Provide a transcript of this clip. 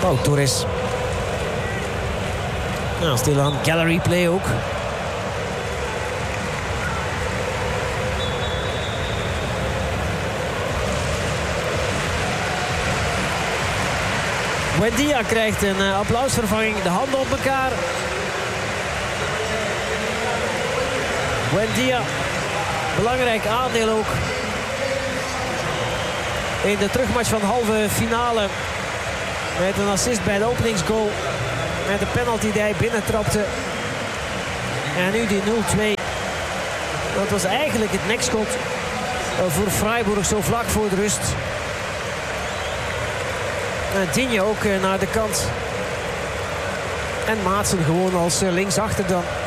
Pau Torres. Nou, stilaan gallery play ook. Buendia krijgt een applausvervanging. De handen op elkaar. Buendia, belangrijk aandeel ook in de terugmatch van de halve finale. Met een assist bij de openingsgoal. Met de penalty die hij binnentrapte. En nu die 0-2. Dat was eigenlijk het nekschot voor Freiburg zo vlak voor de rust. En Digne ook naar de kant. En Maatsen gewoon als linksachter dan.